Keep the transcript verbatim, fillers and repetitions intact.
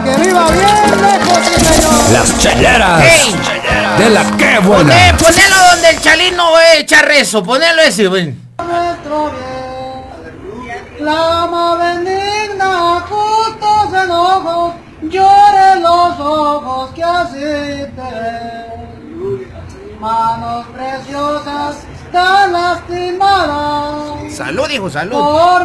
que viva bien lejos, sí, señor. Las cheleras. ¡Ey! De la que buena. Poné, ponelo donde el Chalino echa rezo, ponelo ese, güey. Nuestro bien, clama benigna, justos enojos, lloren los ojos que así te ven. Manos preciosas, tan lastimadas. Salud, hijo, salud. Por